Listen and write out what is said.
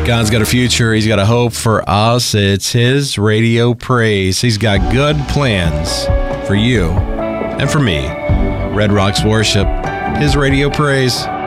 God's got a future. He's got a hope for us. It's His Radio Praise. He's got good plans for you and for me. Red Rocks Worship, His Radio Praise.